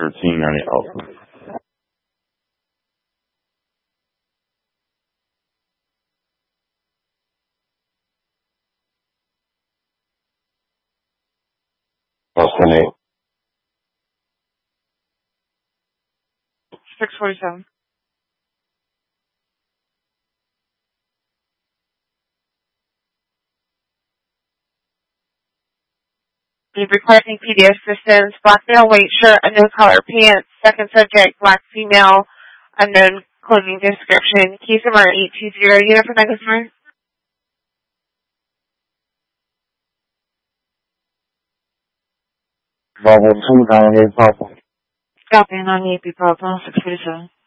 1390 Alpha. Boston 8. 647. You're requesting PD assistance, black male, white shirt, unknown color pants, second subject, black female, unknown clothing description, case number 820, unit for customer. Bravo 298 Papa. Copy, 98 Papa, 647.